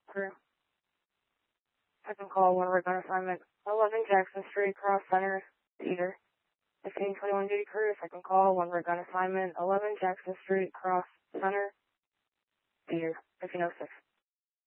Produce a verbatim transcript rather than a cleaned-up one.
Crew. Second call, one rig on assignment, eleven Jackson Street, Cross Center, Theater. fifteen twenty-one duty crew, second call, one rig on assignment, eleven Jackson Street, Cross Center, Theater, fifteen oh six.